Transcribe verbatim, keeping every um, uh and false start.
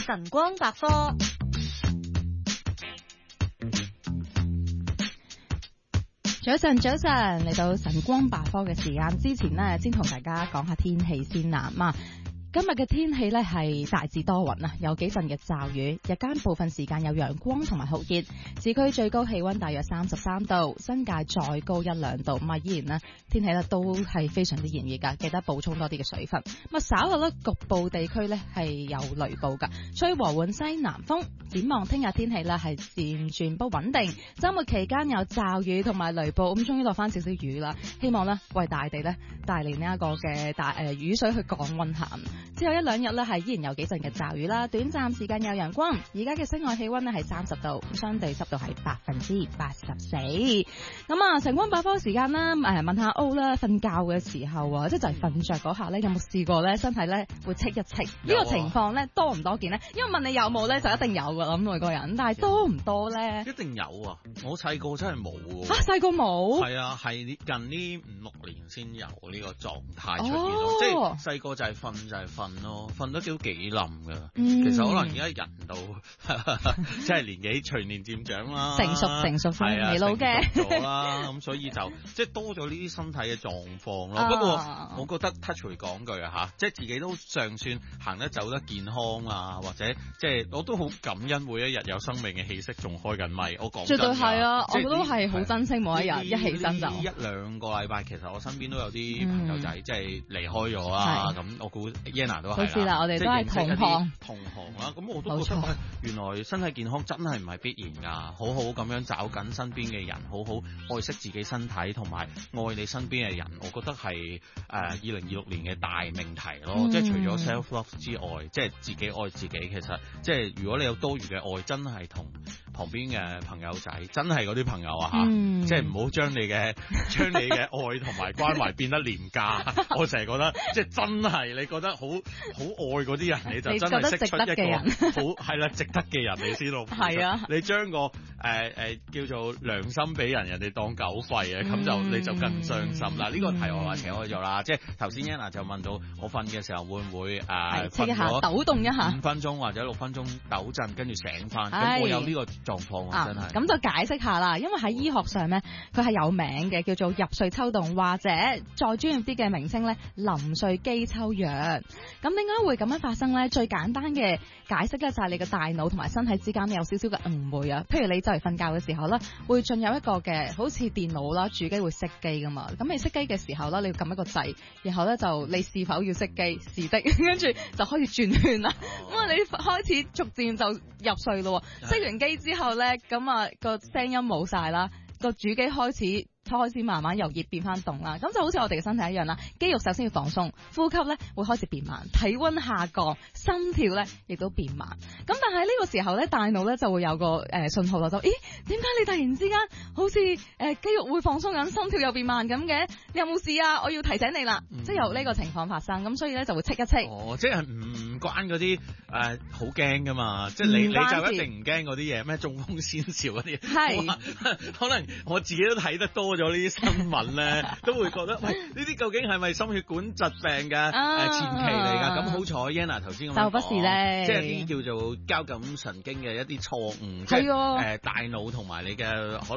晨光百科。 早晨，早晨，嚟到晨光百科嘅時間之前呢，先同大家講下天氣先啦。嘛，今日嘅天氣呢係大致多雲啊，有幾陣嘅驟雨，日間部分時間有陽光同埋酷熱，市區最高氣溫大約三十三度，新界再高一兩度。咁啊，依然呢天氣呢都係非常之炎熱噶，記得補充多啲嘅水分。咁啊，稍後呢局部地區呢係有雷暴噶，吹和緩西南風。展望聽日天氣呢係漸轉不穩定，週末期間有驟雨同埋雷暴，咁終於落翻少少雨啦。希望呢為大地呢帶嚟呢一個嘅大誒、呃、雨水去降溫下。之後一兩日呢係依然有幾陣嘅驟雨啦，短暫時間有陽光。而家嘅室外氣溫呢係三十度，相對濕度係百分之八十四。咁啊，晨光百科時間啦，誒問下 O 啦，瞓覺嘅時候啊，即係就係瞓着嗰下呢，有冇試過呢身體呢會戚一戚？呢、啊、個情況呢多唔多見呢？因為問你有冇呢，就一定有㗎，咁每個人，但係多唔多呢？ 一定有啊！我細個真係冇喎。 嚇，細個冇？係啊，係近呢五六年先有呢個狀態出現咯。哦、即係細個就係瞓就係瞓咯，瞓得都幾冧㗎。嗯、其實可能而家人到即係年紀隨年漸長啦， 成熟成熟先未老嘅咗啦，咁所以就即係多咗呢啲身體嘅狀況咯。不過我覺得 touch 回講句啊嚇，即係自己都尚算行得走得健康啊，或者即係我都好感恩每一日有生命嘅氣息仲開緊咪。我講絕對係啊，我都係好珍惜每一日一起身就一兩個禮拜，其實我身邊都有啲朋友仔即係離開咗啦。咁我估 Yana 都係啦， 我哋都係同行同行啦。咁我都覺得原來身體健康真係唔係必然㗎，好好咁樣找緊身邊嘅人，好好愛惜自己身體同埋愛你身邊嘅人，我覺得係誒二零二六年嘅大命題咯。嗯、即係除咗 self love 之外，即係自己愛自己。其實即係如果你有多餘嘅愛，真係同旁邊嘅朋友仔，真係嗰啲朋友啊嚇，嗯、即係唔好將你嘅將你嘅愛同埋關懷變得廉價。我成日覺得即係真係你覺得好好愛嗰啲人，你就真係識出一個好係啦，值得嘅人你先咯。係啊，你將個誒誒、呃、叫做良心俾人，人哋當狗吠啊，咁、嗯、就你就更傷心啦。呢、嗯、個題外話扯開咗啦，即係頭先 Yana 就問到我瞓嘅時候會唔會誒瞓一下抖動一下五分鐘或者六分鐘抖震，跟住醒翻。咁我有呢個狀況啊，真係。 咁就解釋下啦，因為喺醫學上咧，佢係有名嘅，叫做入睡抽動，或者再專業啲嘅名稱咧，臨睡肌抽弱。咁點解會咁樣發生咧？最簡單嘅解釋咧，就係你嘅大腦同埋身體之間有少少嘅誤會啊。譬如你就嚟瞓覺嘅時候咧，會進入一個嘅好似電腦啦，主機會熄機噶嘛。咁你熄機嘅時候咧，你要撳一個掣，然後咧就你是否要熄機？是的，跟住就開始轉圈啦。咁啊，你開始逐漸就入睡咯。熄完機之後咧，咁啊個聲音冇晒啦，個主機開始。開始慢慢由熱變翻凍啦，咁就好似我哋嘅身體一樣啦。肌肉首先要放鬆，呼吸咧會開始變慢，體溫下降，心跳咧亦都變慢。咁但係呢個時候咧，大腦咧就會有個誒、呃、信號啦，就咦點解你突然之間好似誒、呃、肌肉會放鬆緊，心跳又變慢咁嘅？你有冇事啊？我要提醒你啦，嗯、即係有呢個情況發生，咁所以咧就會戚一戚。 哦，即係唔關嗰啲誒好驚噶嘛，即係你你就一定唔驚嗰啲嘢咩中風先兆嗰啲？係是，可能我自己都睇得多咗呢啲新聞咧，都會覺得喂，呢啲究竟係咪心血管疾病嘅誒、啊呃、前期嚟㗎？咁好彩 Yana 頭先咁講， 就不是咧， 即係啲叫做交感神經嘅一啲錯誤，即係誒大腦同埋你嘅可能。